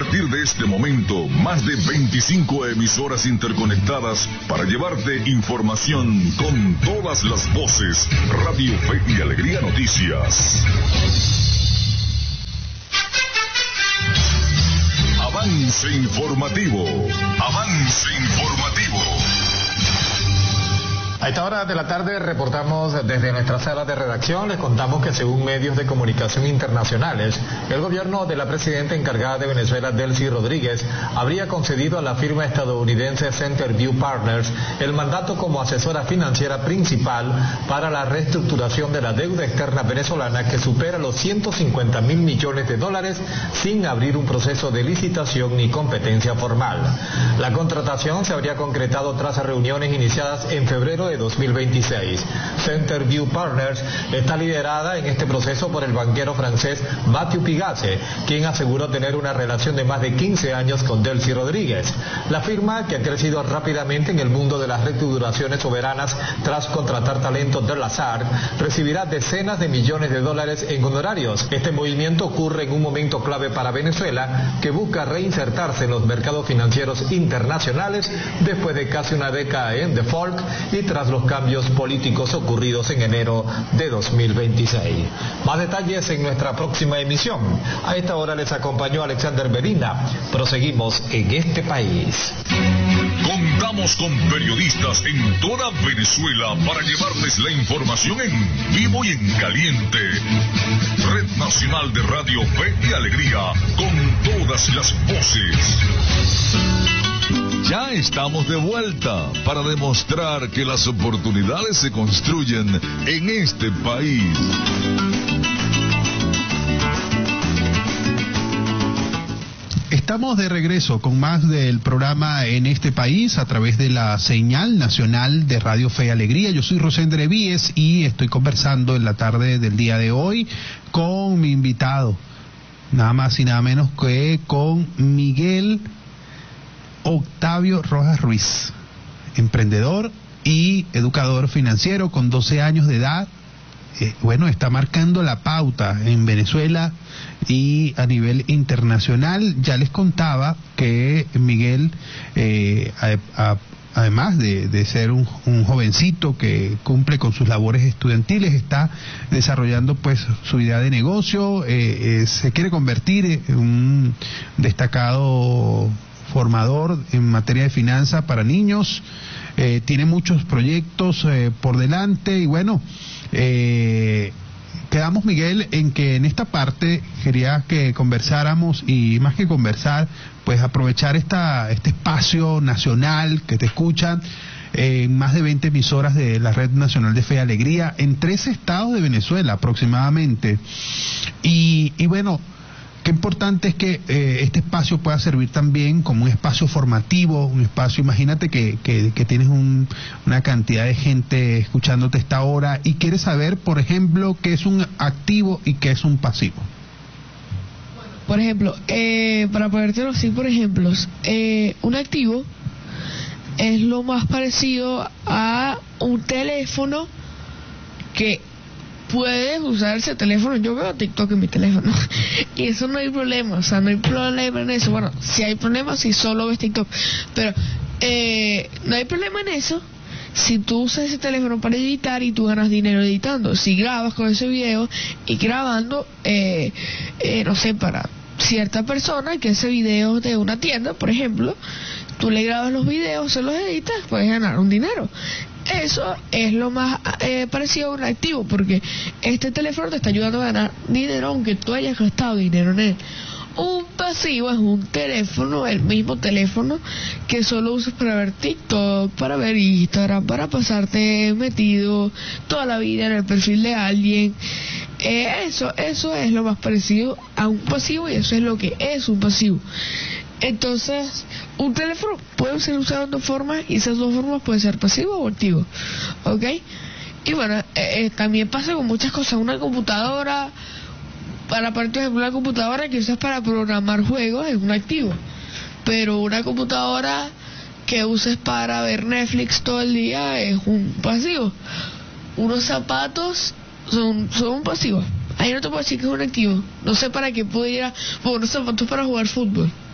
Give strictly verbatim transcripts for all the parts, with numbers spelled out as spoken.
partir de este momento, más de veinticinco emisoras interconectadas para llevarte información con todas las voces. Radio Fe y Alegría Noticias. Avance informativo. Avance informativo. A esta hora de la tarde reportamos desde nuestra sala de redacción. Les contamos que según medios de comunicación internacionales, el gobierno de la presidenta encargada de Venezuela, Delcy Rodríguez, habría concedido a la firma estadounidense Centerview Partners el mandato como asesora financiera principal para la reestructuración de la deuda externa venezolana, que supera los ciento cincuenta mil millones de dólares sin abrir un proceso de licitación ni competencia formal. La contratación se habría concretado tras reuniones iniciadas en febrero de dos mil veintiséis. Centerview Partners está liderada en este proceso por el banquero francés Mathieu Pigasse, quien aseguró tener una relación de más de quince años con Delcy Rodríguez. La firma, que ha crecido rápidamente en el mundo de las reestructuraciones soberanas tras contratar talentos del Lazard, recibirá decenas de millones de dólares en honorarios. Este movimiento ocurre en un momento clave para Venezuela, que busca reinsertarse en los mercados financieros internacionales después de casi una década en default y tras los cambios políticos ocurridos en enero de dos mil veintiséis. Más detalles en nuestra próxima emisión. A esta hora les acompañó Alexander Medina. Proseguimos en este país. Contamos con periodistas en toda Venezuela para llevarles la información en vivo y en caliente. Red Nacional de Radio Fe y Alegría, con todas las voces. Ya estamos de vuelta para demostrar que las oportunidades se construyen en este país. Estamos de regreso con más del programa En este país a través de la señal nacional de Radio Fe y Alegría. Yo soy Rosendre Víez y estoy conversando en la tarde del día de hoy con mi invitado, nada más y nada menos que con Miguel Octavio Rojas Ruiz, emprendedor y educador financiero con doce años de edad. Eh, bueno, está marcando la pauta en Venezuela y a nivel internacional. Ya les contaba que Miguel, eh, a, a, además de, de ser un, un jovencito que cumple con sus labores estudiantiles, está desarrollando pues su idea de negocio, eh, eh, se quiere convertir en un destacado formador en materia de finanzas para niños, eh, tiene muchos proyectos eh, por delante y bueno, eh, quedamos, Miguel, en que en esta parte quería que conversáramos y más que conversar, pues aprovechar esta este espacio nacional que te escuchan en más de veinte emisoras de la Red Nacional de Fe y Alegría en tres estados de Venezuela aproximadamente y, y bueno, qué importante es que eh, este espacio pueda servir también como un espacio formativo, un espacio, imagínate que, que, que tienes un, una cantidad de gente escuchándote esta hora y quieres saber, por ejemplo, qué es un activo y qué es un pasivo. Por ejemplo, eh, para ponértelo así por ejemplos, eh, un activo es lo más parecido a un teléfono que puedes usar ese teléfono. Yo veo TikTok en mi teléfono y eso no hay problema, o sea, no hay problema en eso. Bueno, si hay problema si solo ves TikTok, pero eh, no hay problema en eso si tú usas ese teléfono para editar y tú ganas dinero editando. Si grabas con ese video y grabando, eh, eh, no sé, para cierta persona que hace videos de una tienda, por ejemplo, tú le grabas los videos, se los editas, puedes ganar un dinero. Eso es lo más eh, parecido a un activo, porque este teléfono te está ayudando a ganar dinero aunque tú hayas gastado dinero en él. Un pasivo es un teléfono, el mismo teléfono que solo usas para ver TikTok, para ver Instagram, para pasarte metido toda la vida en el perfil de alguien. Eh, eso, eso es lo más parecido a un pasivo y eso es lo que es un pasivo. Entonces, un teléfono puede ser usado de dos formas y esas dos formas pueden ser pasivo o activo, ¿ok? Y bueno, eh, eh, también pasa con muchas cosas. Una computadora, para por ejemplo, una computadora que usas para programar juegos es un activo, pero una computadora que uses para ver Netflix todo el día es un pasivo. Unos zapatos son, son un pasivo. Ahí no te puedo decir que es un activo. No sé para qué pudiera, bueno, unos zapatos para jugar fútbol.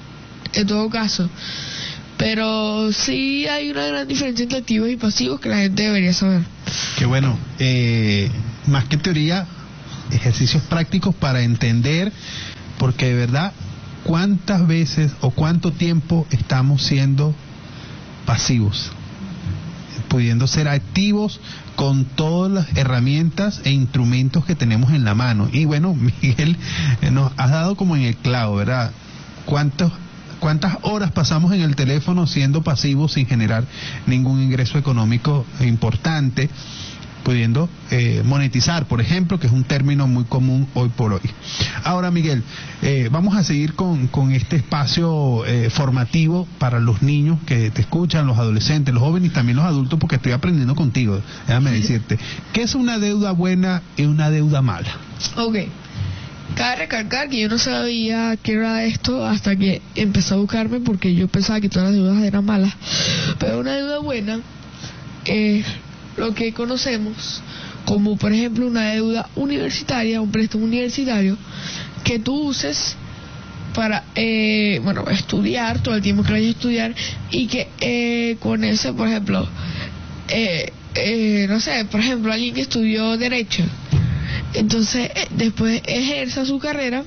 en todo caso. Pero sí hay una gran diferencia entre activos y pasivos que la gente debería saber. Que bueno, eh, más que teoría, ejercicios prácticos para entender, porque de verdad, ¿cuántas veces o cuánto tiempo estamos siendo pasivos? Pudiendo ser activos con todas las herramientas e instrumentos que tenemos en la mano. Y bueno, Miguel, eh, nos has dado como en el clavo, ¿verdad? ¿Cuántos ¿Cuántas horas pasamos en el teléfono siendo pasivos sin generar ningún ingreso económico importante, pudiendo eh, monetizar, por ejemplo, que es un término muy común hoy por hoy? Ahora, Miguel, eh, vamos a seguir con, con este espacio eh, formativo para los niños que te escuchan, los adolescentes, los jóvenes y también los adultos, porque estoy aprendiendo contigo. Déjame decirte, ¿qué es una deuda buena y una deuda mala? Ok. Cabe recalcar que yo no sabía qué era esto hasta que empecé a buscarme, porque yo pensaba que todas las deudas eran malas. Pero una deuda buena es lo que conocemos como, por ejemplo, una deuda universitaria, un préstamo universitario que tú uses para, eh, bueno, estudiar todo el tiempo que vayas a estudiar, y que eh, con ese, por ejemplo, eh, eh, no sé, por ejemplo, alguien que estudió Derecho, entonces eh, después ejerza su carrera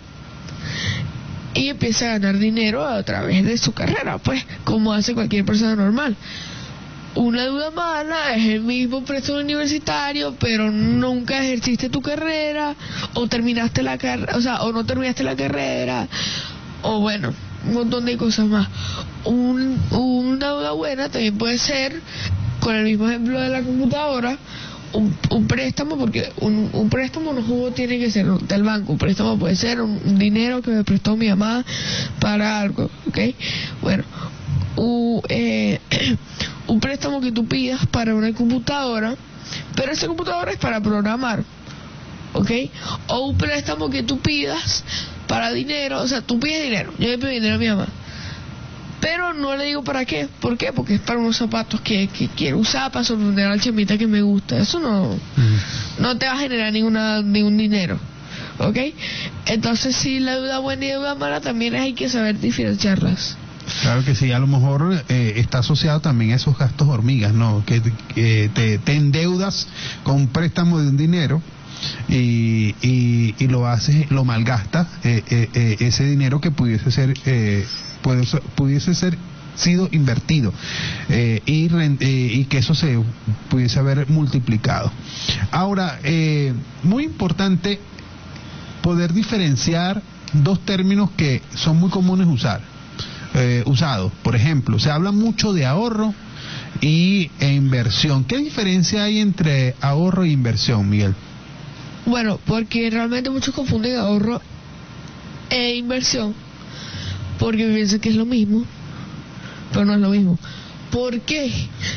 y empieza a ganar dinero a través de su carrera, pues, como hace cualquier persona normal. Una deuda mala es el mismo préstamo universitario, pero nunca ejerciste tu carrera, o terminaste la carrera, o sea, o no terminaste la carrera, o bueno, un montón de cosas más. Un, una deuda buena también puede ser, con el mismo ejemplo de la computadora, Un, un préstamo, porque un, un préstamo no tiene que ser del banco. Un préstamo puede ser un, un dinero que me prestó mi mamá para algo, ¿ok? Bueno, un, eh, un préstamo que tú pidas para una computadora, pero esa computadora es para programar, ¿ok? O un préstamo que tú pidas para dinero, o sea, tú pides dinero, yo le pido dinero a mi mamá, pero no le digo para qué. ¿Por qué? Porque es para unos zapatos que, que quiero usar, para sorprender al chamita que me gusta. Eso no, mm. no te va a generar ninguna, ningún dinero, ¿ok? Entonces, sí, la deuda buena y deuda mala también hay que saber diferenciarlas. Claro que sí, a lo mejor eh, está asociado también a esos gastos hormigas, ¿no? Que, que te, te endeudas con un préstamo de un dinero y, y, y lo haces, lo malgastas, eh, eh, eh, ese dinero que pudiese ser... Eh, Puede, pudiese ser sido invertido eh, y, eh, y que eso se pudiese haber multiplicado. Ahora, eh, muy importante poder diferenciar dos términos que son muy comunes usar, eh, usados. Por ejemplo, se habla mucho de ahorro y e inversión. ¿Qué diferencia hay entre ahorro e inversión, Miguel? Bueno, porque realmente muchos confunden ahorro e inversión, porque piensan que es lo mismo, pero no es lo mismo. ¿Por qué?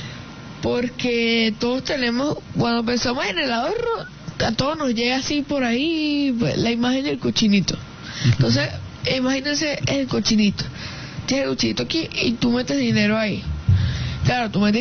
Porque todos tenemos, cuando pensamos en el ahorro, a todos nos llega así por ahí la imagen del cochinito. Entonces, imagínense el cochinito. Tienes el cochinito aquí y tú metes dinero ahí. Claro, tú metes